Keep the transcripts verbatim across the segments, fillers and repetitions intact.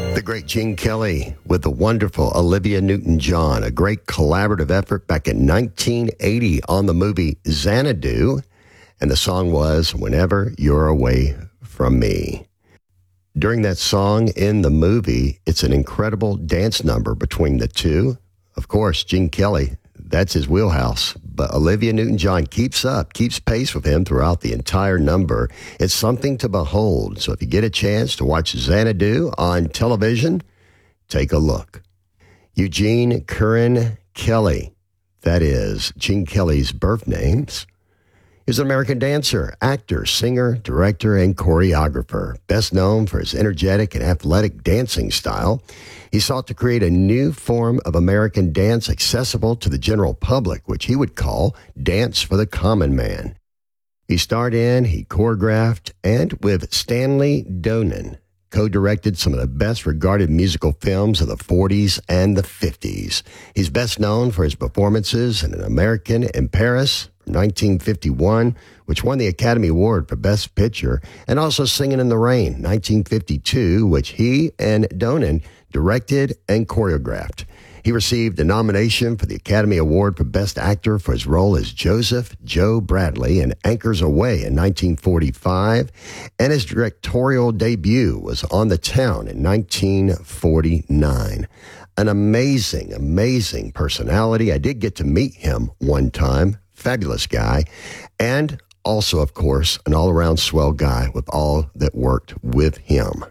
The great Gene Kelly with the wonderful Olivia Newton-John, a great collaborative effort back in nineteen eighty on the movie Xanadu, and the song was Whenever You're Away From Me. During that song in the movie, it's an incredible dance number between the two. Of course, Gene Kelly, that's his wheelhouse, but Olivia Newton-John keeps up, keeps pace with him throughout the entire number. It's something to behold. So if you get a chance to watch Xanadu on television, take a look. Eugene Curran Kelly, that is Gene Kelly's birth names. He's an American dancer, actor, singer, director, and choreographer, best known for his energetic and athletic dancing style. He sought to create a new form of American dance accessible to the general public, which he would call dance for the common man. He starred in, he choreographed, and with Stanley Donen, co-directed some of the best-regarded musical films of the forties and the fifties. He's best known for his performances in An American in Paris from nineteen fifty-one, which won the Academy Award for Best Picture, and also Singin' in the Rain, nineteen fifty-two, which he and Donen directed and choreographed. He received a nomination for the Academy Award for Best Actor for his role as Joseph Joe Bradley in Anchors Away in nineteen forty-five, and his directorial debut was On the Town in nineteen forty-nine. An amazing, amazing personality. I did get to meet him one time. Fabulous guy. And also, of course, an all-around swell guy with all that worked with him.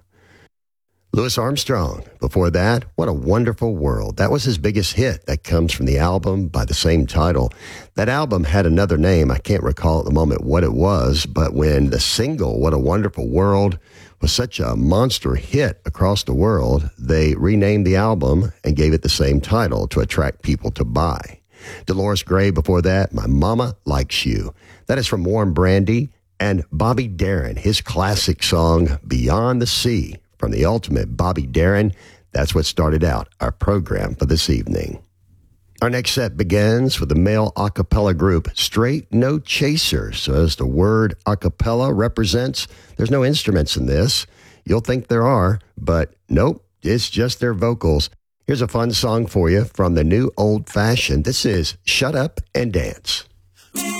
Louis Armstrong. Before that, What a Wonderful World. That was his biggest hit. That comes from the album by the same title. That album had another name. I can't recall at the moment what it was, but when the single, What a Wonderful World, was such a monster hit across the world, they renamed the album and gave it the same title to attract people to buy. Dolores Gray before that, My Mama Likes You. That is from Warren Brandy and Bobby Darin, his classic song, Beyond the Sea. From the ultimate Bobby Darin, that's what started out our program for this evening. Our next set begins with the male a cappella group Straight No Chaser. So as the word a cappella represents, there's no instruments in this. You'll think there are, but nope, it's just their vocals. Here's a fun song for you from the new Old Fashioned. This is Shut Up and Dance.